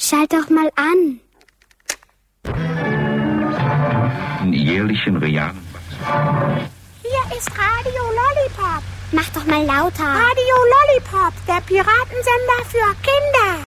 Schalt doch mal an. Jährlichen realen. Hier ist Radio Lollipop. Mach doch mal lauter. Radio Lollipop, der Piratensender für Kinder.